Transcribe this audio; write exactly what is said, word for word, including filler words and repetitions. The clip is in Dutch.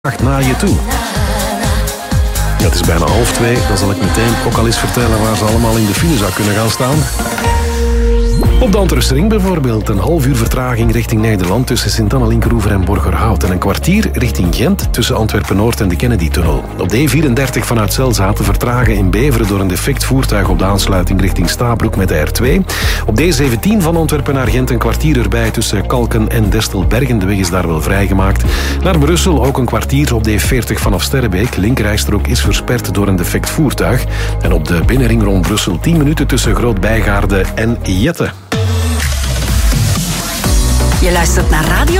naar je toe. Ja, het is bijna half twee, dan zal ik meteen ook al eens vertellen waar ze allemaal in de file zou kunnen gaan staan. Op de Antwerpsring bijvoorbeeld, een half uur vertraging richting Nederland tussen Sint-Anna-Linkeroever en Borgerhout en een kwartier richting Gent tussen Antwerpen-Noord en de Kennedy-tunnel. Op de E vierendertig vanuit Zelzaten vertragen in Beveren door een defect voertuig op de aansluiting richting Stabroek met de R twee. Op de E zeventien van Antwerpen naar Gent een kwartier erbij tussen Kalken en Destelbergen. De weg is daar wel vrijgemaakt. Naar Brussel ook een kwartier op de E veertig vanaf Sterrebeek. Linkerrijstrook is versperd door een defect voertuig. En op de binnenring rond Brussel tien minuten tussen Groot-Bijgaarde en Jette. Je luistert naar Radio